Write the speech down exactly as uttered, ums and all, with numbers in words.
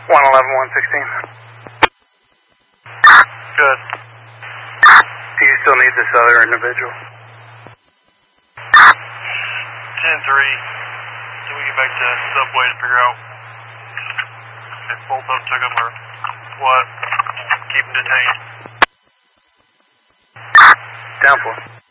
one eleven, one sixteen. Good. Do you still need this other individual? ten three. Can we get back to Subway to figure out if both of them took them or what? Keep them detained. Down for.